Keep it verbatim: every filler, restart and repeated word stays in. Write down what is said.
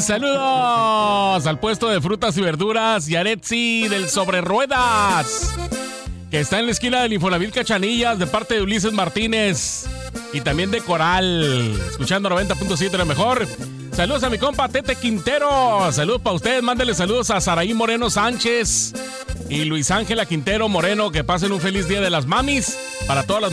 Saludos al puesto de frutas y verduras Yaretsi del Sobre Ruedas, que está en la esquina del Infonavit Cachanillas, de parte de Ulises Martínez. Y también de Coral, escuchando noventa punto siete lo mejor. Saludos a mi compa Tete Quintero. Saludos para ustedes. Mándele saludos a Saraí Moreno Sánchez y Luis Ángela Quintero Moreno. Que pasen un feliz día de las mamis para todas las